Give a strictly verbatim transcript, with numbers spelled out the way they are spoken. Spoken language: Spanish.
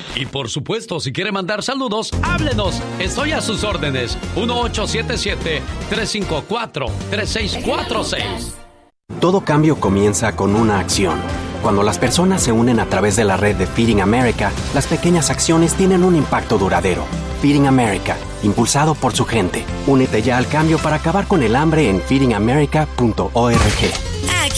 Y por supuesto, si quiere mandar saludos, háblenos. Estoy a sus órdenes. uno ocho siete siete, tres cinco cuatro, tres seis cuatro seis. Todo cambio comienza con una acción. Cuando las personas se unen a través de la red de Feeding America, las pequeñas acciones tienen un impacto duradero. Feeding America, impulsado por su gente. Únete ya al cambio para acabar con el hambre en feeding america punto org.